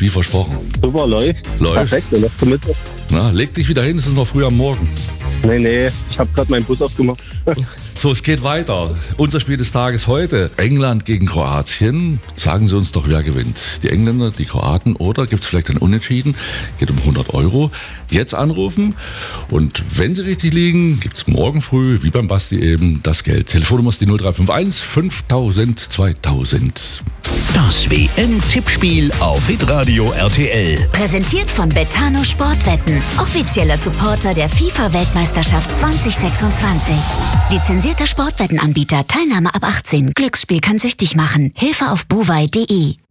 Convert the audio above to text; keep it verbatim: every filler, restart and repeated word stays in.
wie versprochen. Super, läuft. Läuft. Perfekt, dann noch zum Mittag. Na, leg dich wieder hin, es ist noch früh am Morgen. Nee, nee, ich habe gerade meinen Bus aufgemacht. So, es geht weiter. Unser Spiel des Tages heute. England gegen Kroatien. Sagen Sie uns doch, wer gewinnt. Die Engländer, die Kroaten oder gibt es vielleicht ein Unentschieden? Geht um hundert Euro. Jetzt anrufen und wenn Sie richtig liegen, gibt es morgen früh, wie beim Basti eben, das Geld. Telefonnummer ist die null drei fünf eins fünftausend zweitausend. Das W M-Tippspiel auf Hitradio R T L. Präsentiert von Betano Sportwetten. Offizieller Supporter der FIFA-Weltmeisterschaft zwanzig sechsundzwanzig. Lizenzierter Sportwettenanbieter. Teilnahme ab achtzehn. Glücksspiel kann süchtig machen. Hilfe auf buwei punkt de.